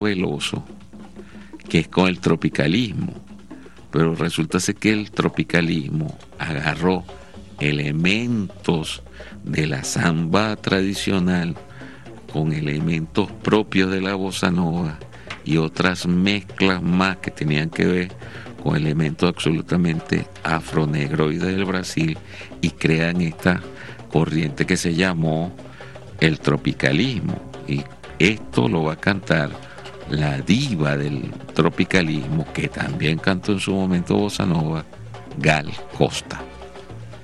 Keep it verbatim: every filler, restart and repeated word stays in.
veloso, que es con el tropicalismo. Pero resulta ser que el tropicalismo agarró elementos de la samba tradicional con elementos propios de la bossa nova y otras mezclas más que tenían que ver con elementos absolutamente afronegroides del Brasil, y crean esta corriente que se llamó el tropicalismo. Y esto lo va a cantar la diva del tropicalismo, que también cantó en su momento bossa nova, Gal Costa.